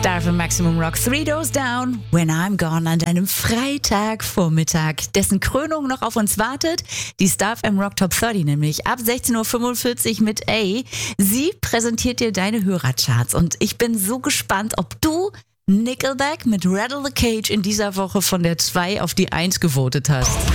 Star für Maximum Rock 3 Doors Down, When I'm Gone an deinem Freitagvormittag, dessen Krönung noch auf uns wartet. Die Star FM Rock Top 30 nämlich ab 16.45 Uhr mit A. Sie präsentiert dir deine Hörercharts und ich bin so gespannt, ob du Nickelback mit Rattle the Cage in dieser Woche von der 2 auf die 1 gewotet hast.